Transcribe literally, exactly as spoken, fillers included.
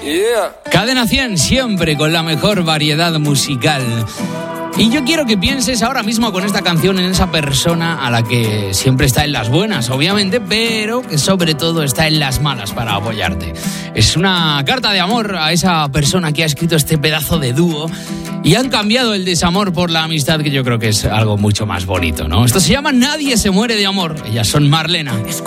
Yeah. Cadena cien, siempre con la mejor variedad musical. Y yo quiero que pienses ahora mismo con esta canción en esa persona a la que siempre está en las buenas, obviamente, pero que sobre todo está en las malas para apoyarte. Es una carta de amor a esa persona que ha escrito este pedazo de dúo y han cambiado el desamor por la amistad, que yo creo que es algo mucho más bonito, ¿no? Esto se llama Nadie se muere de amor. Ellas son Marlena.